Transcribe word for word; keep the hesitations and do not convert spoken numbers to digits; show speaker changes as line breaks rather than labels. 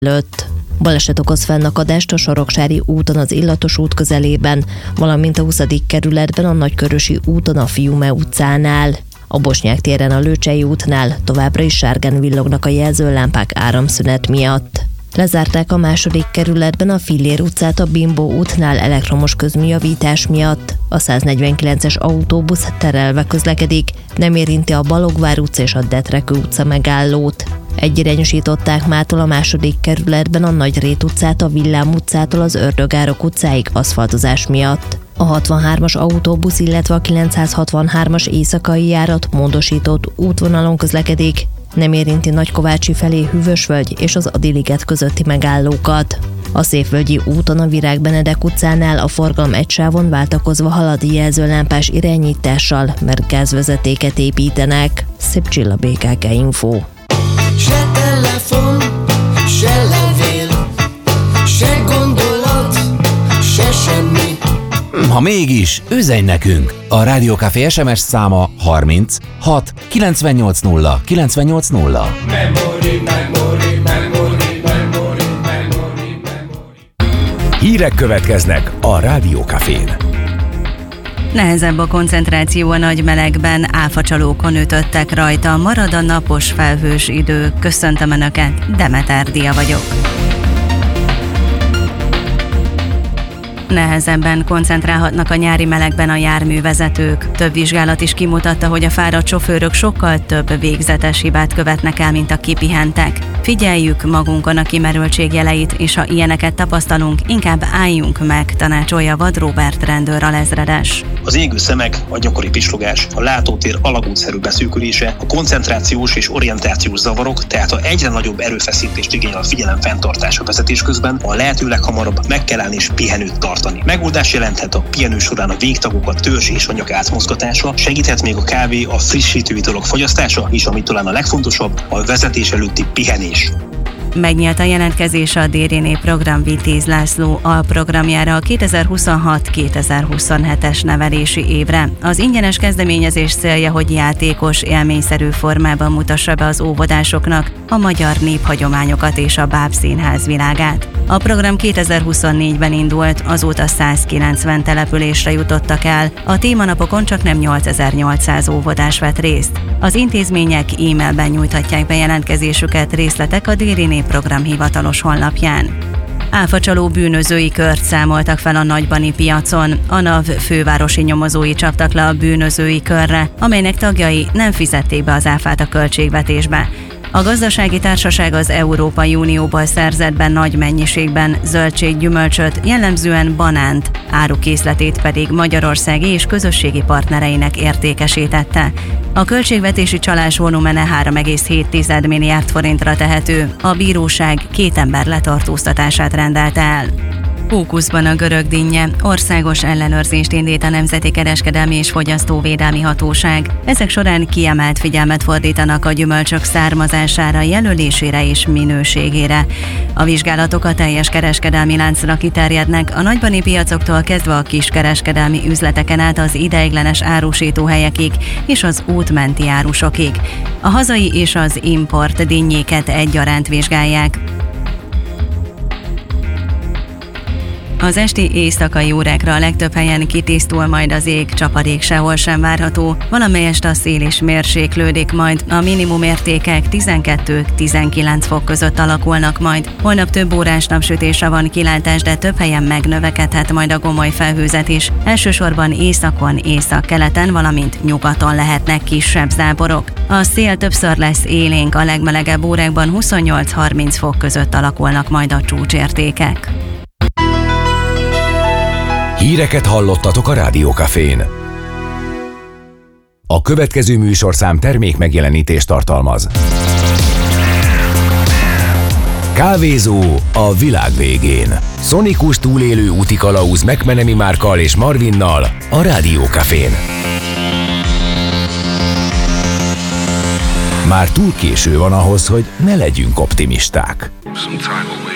előtt. Baleset okoz fennakadást a Soroksári úton az Illatos út közelében, valamint a huszadik kerületben a Nagykörösi úton a Fiume utcánál. A Bosnyák téren a Lőcsei útnál továbbra is sárgán villognak a jelzőlámpák áramszünet miatt. Lezárták a második kerületben a Fillér utcát a Bimbó útnál elektromos közműjavítás miatt. A száznegyvenkilences autóbusz terelve közlekedik, nem érinti a Balogvár utca és a Detrekő utca megállót. Egyirányosították mától a második kerületben a Nagyrét utcát a Villám utcától az Ördögárok utcáig aszfaltozás miatt. A hatvanhármas autóbusz, illetve a kilencszázhatvanhármas éjszakai járat módosított útvonalon közlekedik, nem érinti Nagykovácsi felé Hűvösvölgy és az Adiliget közötti megállókat. A Szépvölgyi úton a Virág Benedek utcánál a forgalom egy sávon váltakozva halad jelzőlámpás irányítással, mert gázvezetéket építenek. Szép Csilla, bé ká ká Info.
Se telefon, se levél, se gondolat, se semmi.
Ha mégis, üzenj nekünk! A Rádió Café es em es száma harminc hat kilencvennyolc nulla kilencvennyolc nulla.
Memory, memory, memory, memory, memory, memory.
Hírek következnek a Rádió Cafén.
Nehezebb a koncentráció a nagy melegben, áfacsalókon ütöttek rajta, marad a napos felhős idő. Köszöntöm Önöket, Demeter Dia vagyok. Nehezebben koncentrálhatnak a nyári melegben a járművezetők. Több vizsgálat is kimutatta, hogy a fáradt sofőrök sokkal több végzetes hibát követnek el, mint a kipihentek. Figyeljük magunkon a kimerültség jeleit, és ha ilyeneket tapasztalunk, inkább álljunk meg, tanácsolja Vad Róbert rendőr alezredes.
Az égő szemek, a gyakori pislogás, a látótér alagútszerű beszűkülése, a koncentrációs és orientációs zavarok, tehát a egyre nagyobb erőfeszítést igényel a figyelem fenntartása vezetés közben, a lehető leghamarabb meg kell állni és pihenőt tartani. Megoldás jelenthet a pihenő során a végtagok, a törzs és a nyak átmozgatása, segíthet még a kávé, a frissítő italok fogyasztása, és ami talán a legfontosabb, a vezetés előtti pihenés.
Megnyílt a jelentkezés a dé er en é program Vitéz László alprogramjára a kétezer-huszonhat kétezer-huszonhetes nevelési évre. Az ingyenes kezdeményezés célja, hogy játékos, élményszerű formában mutassa be az óvodásoknak a magyar néphagyományokat és a bábszínház világát. A program kétezer-huszonnégyben indult, azóta százkilencven településre jutottak el, a témanapokon csaknem nyolcezer-nyolcszáz óvodás vett részt. Az intézmények e-mailben nyújthatják be jelentkezésüket, részletek a dé er en é program hivatalos honlapján. Áfacsaló bűnözői kört számoltak fel a nagybani piacon. A NAV fővárosi nyomozói csaptak le a bűnözői körre, amelynek tagjai nem fizették be az áfát a költségvetésbe. A gazdasági társaság az Európai Unióból szerzett be nagy mennyiségben zöldséggyümölcsöt, jellemzően banánt, árukészletét pedig magyarországi és közösségi partnereinek értékesítette. A költségvetési csalás volumene három egész hét milliárd forintra tehető, a bíróság két ember letartóztatását rendelte el. Fókuszban a görög dinnye, országos ellenőrzést indít a Nemzeti Kereskedelmi és Fogyasztóvédelmi Hatóság. Ezek során kiemelt figyelmet fordítanak a gyümölcsök származására, jelölésére és minőségére. A vizsgálatok a teljes kereskedelmi láncra kiterjednek, a nagybani piacoktól kezdve a kiskereskedelmi üzleteken át az ideiglenes árusítóhelyekig és az útmenti árusokig. A hazai és az import dinnyéket egyaránt vizsgálják. Az esti éjszakai órákra a legtöbb helyen kitisztul majd az ég, csapadék sehol sem várható, valamelyest a szél is mérséklődik majd, a minimum értékek tizenkettő-tizenkilenc fok között alakulnak majd. Holnap több órás napsütésre van kilátás, de több helyen megnövekedhet majd a gomoly felhőzet is. Elsősorban északon, északkeleten, valamint nyugaton lehetnek kisebb záporok. A szél többször lesz élénk, a legmelegebb órákban huszonnyolc-harminc fok között alakulnak majd a csúcsértékek.
Híreket hallottatok a Rádió Cafén. A következő műsorszám termék megjelenítést tartalmaz. Kávézó a világ végén. Szonikus túlélő úti kalauz McMenemy Márkkal és Marvinnal a Rádió Cafén. Már túl késő van ahhoz, hogy ne legyünk optimisták.